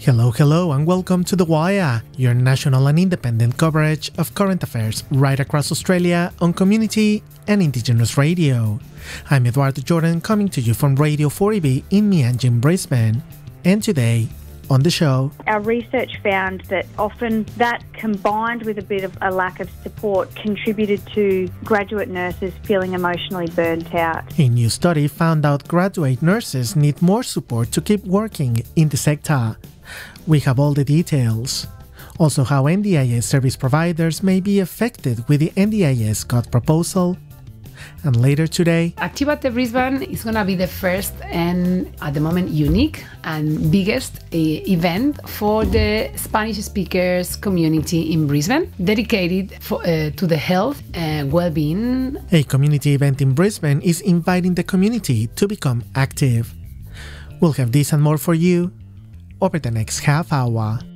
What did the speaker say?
Hello, hello, and welcome to The Wire, your national and independent coverage of current affairs right across Australia on community and Indigenous radio. I'm Eduardo Jordan, coming to you from Radio 4EB in Mianjin, Brisbane. And today, on the show, our research found that often that combined with a bit of a lack of support contributed to graduate nurses feeling emotionally burnt out. A new study found out graduate nurses need more support to keep working in the sector. We have all the details. Also, how NDIS service providers may be affected with the NDIS code proposal. And later today, Activate Brisbane is going to be the first and at the moment unique and biggest event for the Spanish speakers community in Brisbane, dedicated to the health and well-being. A community event in Brisbane is inviting the community to become active. We'll have this and more for you over the next half hour.